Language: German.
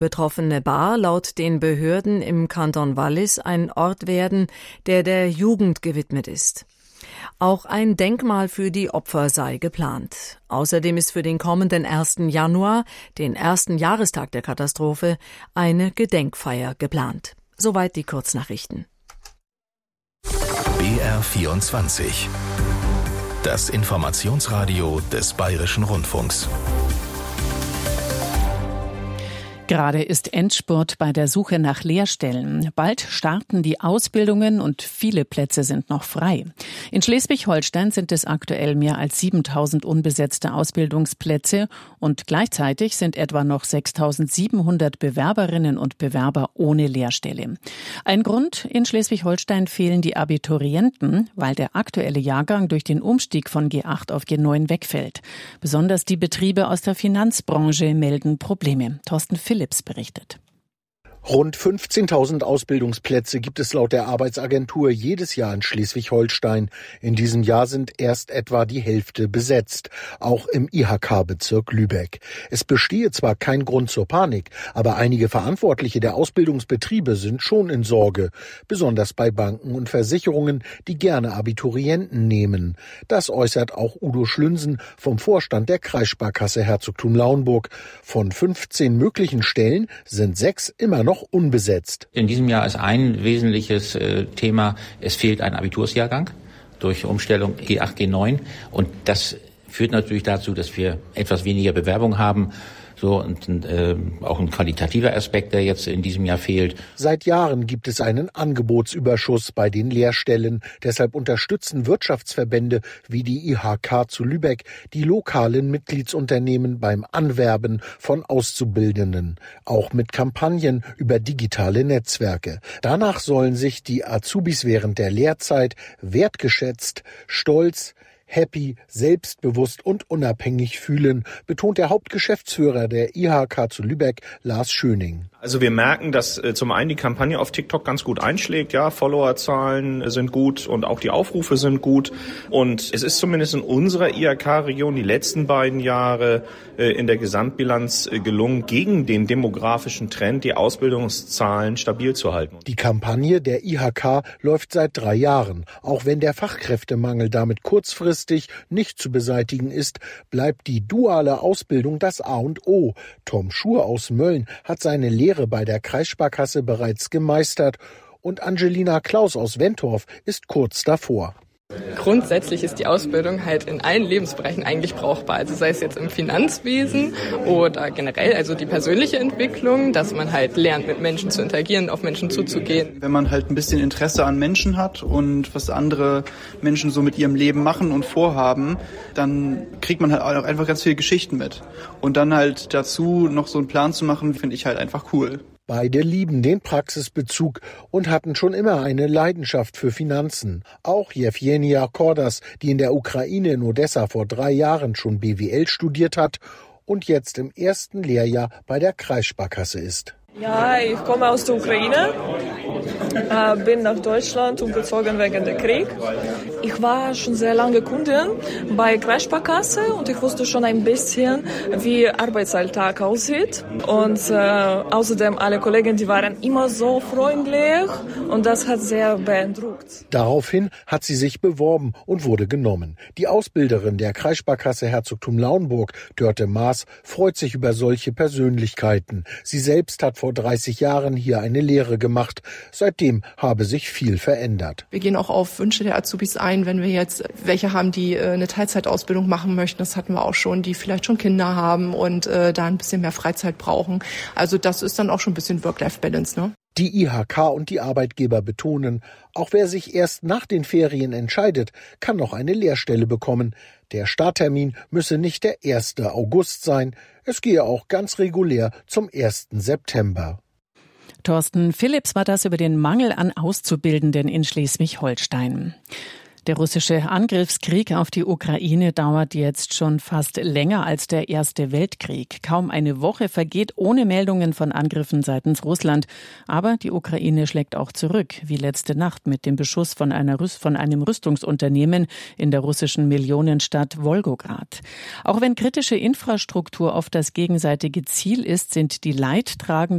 Betroffene Bar laut den Behörden im Kanton Wallis ein Ort werden, der Jugend gewidmet ist. Auch ein Denkmal für die Opfer sei geplant. Außerdem ist für den kommenden 1. Januar, den ersten Jahrestag der Katastrophe, eine Gedenkfeier geplant. Soweit die Kurznachrichten. BR24. Das Informationsradio des Bayerischen Rundfunks. Gerade ist Endspurt bei der Suche nach Lehrstellen. Bald starten die Ausbildungen und viele Plätze sind noch frei. In Schleswig-Holstein sind es aktuell mehr als 7.000 unbesetzte Ausbildungsplätze und gleichzeitig sind etwa noch 6.700 Bewerberinnen und Bewerber ohne Lehrstelle. Ein Grund: in Schleswig-Holstein fehlen die Abiturienten, weil der aktuelle Jahrgang durch den Umstieg von G8 auf G9 wegfällt. Besonders die Betriebe aus der Finanzbranche melden Probleme. Thorsten Philipps berichtet. Rund 15.000 Ausbildungsplätze gibt es laut der Arbeitsagentur jedes Jahr in Schleswig-Holstein. In diesem Jahr sind erst etwa die Hälfte besetzt, auch im IHK-Bezirk Lübeck. Es bestehe zwar kein Grund zur Panik, aber einige Verantwortliche der Ausbildungsbetriebe sind schon in Sorge, besonders bei Banken und Versicherungen, die gerne Abiturienten nehmen. Das äußert auch Udo Schlünsen vom Vorstand der Kreissparkasse Herzogtum Lauenburg. Von 15 möglichen Stellen sind 6 immer noch unbesetzt. In diesem Jahr ist ein wesentliches Thema, es fehlt ein Abitursjahrgang durch Umstellung G8, G9 und das führt natürlich dazu, dass wir etwas weniger Bewerbung haben. So, und auch ein qualitativer Aspekt, der jetzt in diesem Jahr fehlt. Seit Jahren gibt es einen Angebotsüberschuss bei den Lehrstellen. Deshalb unterstützen Wirtschaftsverbände wie die IHK zu Lübeck die lokalen Mitgliedsunternehmen beim Anwerben von Auszubildenden. Auch mit Kampagnen über digitale Netzwerke. Danach sollen sich die Azubis während der Lehrzeit wertgeschätzt, stolz, happy, selbstbewusst und unabhängig fühlen, betont der Hauptgeschäftsführer der IHK zu Lübeck, Lars Schöning. Also wir merken, dass zum einen die Kampagne auf TikTok ganz gut einschlägt. Ja, Followerzahlen sind gut und auch die Aufrufe sind gut. Und es ist zumindest in unserer IHK-Region die letzten beiden Jahre in der Gesamtbilanz gelungen, gegen den demografischen Trend die Ausbildungszahlen stabil zu halten. Die Kampagne der IHK läuft seit 3 Jahren. Auch wenn der Fachkräftemangel damit kurzfristig nicht zu beseitigen ist, bleibt die duale Ausbildung das A und O. Tom Schur aus Mölln hat seine Lehre bei der Kreissparkasse bereits gemeistert und Angelina Klaus aus Wentorf ist kurz davor. Grundsätzlich ist die Ausbildung halt in allen Lebensbereichen eigentlich brauchbar. Also sei es jetzt im Finanzwesen oder generell, also die persönliche Entwicklung, dass man halt lernt, mit Menschen zu interagieren, auf Menschen zuzugehen. Wenn man halt ein bisschen Interesse an Menschen hat und was andere Menschen so mit ihrem Leben machen und vorhaben, dann kriegt man halt auch einfach ganz viele Geschichten mit. Und dann halt dazu noch so einen Plan zu machen, finde ich halt einfach cool. Beide lieben den Praxisbezug und hatten schon immer eine Leidenschaft für Finanzen. Auch Jewgenia Kordas, die in der Ukraine in Odessa vor 3 Jahren schon BWL studiert hat und jetzt im ersten Lehrjahr bei der Kreissparkasse ist. Ja, ich komme aus der Ukraine, bin nach Deutschland umgezogen wegen dem Krieg. Ich war schon sehr lange Kundin bei Kreissparkasse und ich wusste schon ein bisschen, wie Arbeitsalltag aussieht. Und außerdem alle Kollegen, die waren immer so freundlich und das hat sehr beeindruckt. Daraufhin hat sie sich beworben und wurde genommen. Die Ausbilderin der Kreissparkasse Herzogtum Lauenburg, Dörte Maas, freut sich über solche Persönlichkeiten. Sie selbst hat vor 30 Jahren hier eine Lehre gemacht. Seitdem habe sich viel verändert. Wir gehen auch auf Wünsche der Azubis ein, wenn wir jetzt welche haben, die eine Teilzeitausbildung machen möchten. Das hatten wir auch schon, die vielleicht schon Kinder haben und da ein bisschen mehr Freizeit brauchen. Also das ist dann auch schon ein bisschen Work-Life-Balance, ne? Die IHK und die Arbeitgeber betonen, auch wer sich erst nach den Ferien entscheidet, kann noch eine Lehrstelle bekommen. Der Starttermin müsse nicht der 1. August sein. Es gehe auch ganz regulär zum 1. September. Thorsten Philipps war das über den Mangel an Auszubildenden in Schleswig-Holstein. Der russische Angriffskrieg auf die Ukraine dauert jetzt schon fast länger als der Erste Weltkrieg. Kaum eine Woche vergeht ohne Meldungen von Angriffen seitens Russland. Aber die Ukraine schlägt auch zurück, wie letzte Nacht mit dem Beschuss von einem Rüstungsunternehmen in der russischen Millionenstadt Wolgograd. Auch wenn kritische Infrastruktur oft das gegenseitige Ziel ist, sind die Leidtragenden